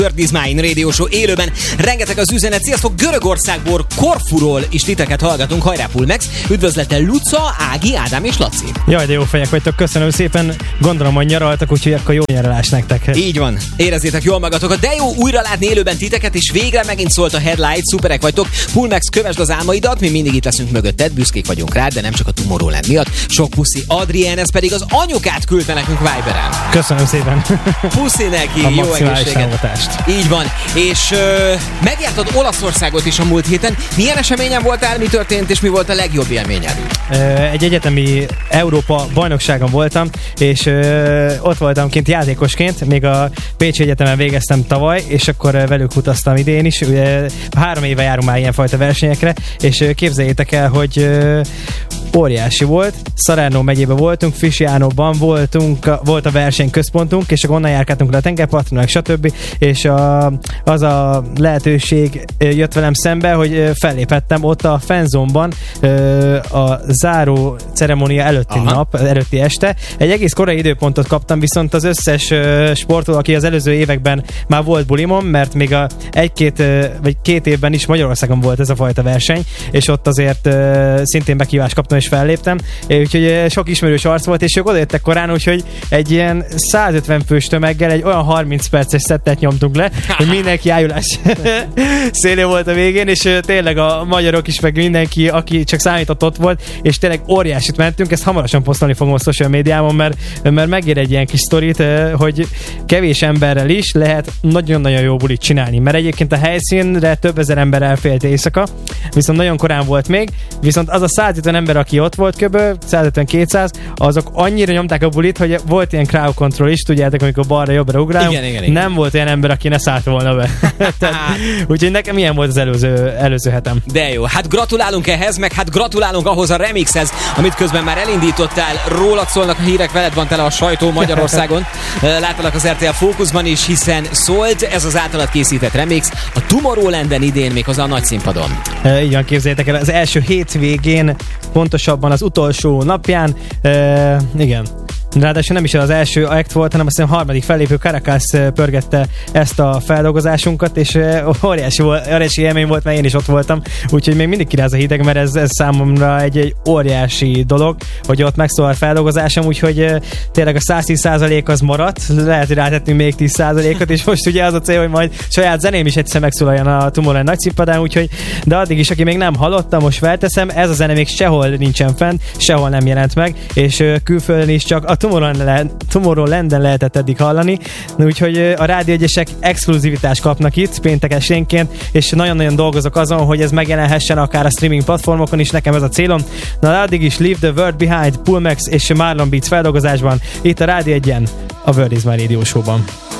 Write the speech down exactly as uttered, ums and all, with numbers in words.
World is Mine Radio Show élőben. Rengeteg az üzenet. Sziasztok, Görögországból, Korfuról is titeket hallgatunk. Hajrá Pulmex. Üdvözlettel Luca, Ági, Ádám és Laci. Jaj, de jó fejek vagytok. Köszönöm szépen. Gondolom, hogy nyaraltak, úgyhogy akkor jó nyaralás nektek. Így van. Érezzétek jól magatokat. De jó újra látni élőben titeket, és végre megint szólt a headlight. Szuperek vagytok. Pulmex, kövesd az álmaidat. Mi mindig itt leszünk mögötted. Büszkék vagyunk rád, de nem csak a Tomorrowland miatt. Sok puszi. Adrien, ez pedig az anyukát küldte nekünk Viberen. Köszönöm szépen. Puszi neki. A jó egészséget. Így van. És ö, megjártad Olaszországot is a múlt héten. Milyen eseményen voltál, mi történt, és mi volt a legjobb élményed? Egy egyetemi Európa bajnokságon voltam, és ö, ott voltam kint játékosként, még a Pécsi Egyetemen végeztem tavaly, és akkor velük utaztam idén is. Ugye, három éve járunk már ilyenfajta versenyekre, és képzeljétek el, hogy ö, óriási volt. Salerno megyében voltunk, Fiscianóban voltunk, volt a versenyközpontunk, és akkor onnan járkáltunk le a tengerparton, stb. És a, az a lehetőség jött velem szembe, hogy felléphettem ott a fanzone-ban a záró ceremónia előtti Aha. nap, előtti este. Egy egész korai időpontot kaptam, viszont az összes sportoló, aki az előző években már volt bulimon, mert még a egy-két vagy két évben is Magyarországon volt ez a fajta verseny, és ott azért szintén meghívást kaptam, és felléptem. Úgyhogy sok ismerős arc volt, és ők odajöttek korán, úgyhogy egy ilyen százötven fős tömeggel egy olyan harminc perces szettet nyomtunk le, hogy mindenki ájulás szélé volt a végén, és tényleg a magyarok is, meg mindenki, aki csak számított, ott volt, és tényleg óriásit mentünk. Ezt hamarosan posztolni fogom a social médiában, mert, mert megér egy ilyen kis sztorit, hogy kevés emberrel is lehet nagyon-nagyon jó bulit csinálni, mert egyébként a helyszínre több ezer ember elfélt éjszaka, viszont nagyon korán volt még, viszont az a százötven ember, aki ott volt kb. százötven-kétszáz, azok annyira nyomták a bulit, hogy volt ilyen crowd control is, tudjátok, amikor balra-jobbra ugrálunk, igen, igen, igen. Nem volt olyan ember, aki ne szállt volna be. Tehát, úgyhogy nekem ilyen volt az előző, előző hetem. De jó, hát gratulálunk ehhez, meg hát gratulálunk ahhoz a remixhez, amit közben már elindítottál. Rólad szólnak a hírek, veled van tele a sajtó Magyarországon. Láttalak az er té el Fókuszban is, hiszen szólt ez az általad készített remix a Tomorrowlanden idén, méghozzá a nagy színpadon. E, így van, képzeljétek el, az első hétvégén, pontosabban az utolsó napján, e, igen, ráadásul nem is az első act volt, hanem azt hiszem harmadik fellépő Caracas pörgette ezt a feldolgozásunkat, és óriási, óriási élmény volt, mert én is ott voltam, úgyhogy még mindig kiráz a hideg, mert ez, ez számomra egy, egy óriási dolog, hogy ott megszól a feldolgozásom, úgyhogy tényleg a száz tíz százalék az maradt, lehet, hogy rátettünk még tíz százalékot, és most ugye az a cél, hogy majd saját zeném is egyszer megszólaljon a Tomorrowland nagy színpadán, úgyhogy, de addig is, aki még nem hallotta, most felteszem, ez a zene még sehol nincsen fent, sehol nem jelent meg, és külföldön is csak a Tomorrowlanden lehetett eddig hallani, úgyhogy a Rádió egyesek exkluzivitást kapnak itt péntek esténként, és nagyon-nagyon dolgozok azon, hogy ez megjelenhessen akár a streaming platformokon is, nekem ez a célom. Na addig is Leave the World Behind, Pulmex és Marlon Beats feldolgozásban, itt a Rádió egyen, a World is Mine Radio Show-ban.